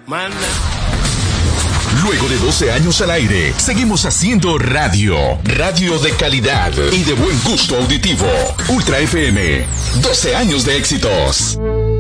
Mana. Luego de 12 años al aire, seguimos haciendo radio. Radio de calidad y de buen gusto auditivo. Ultra FM. 12 años de éxitos.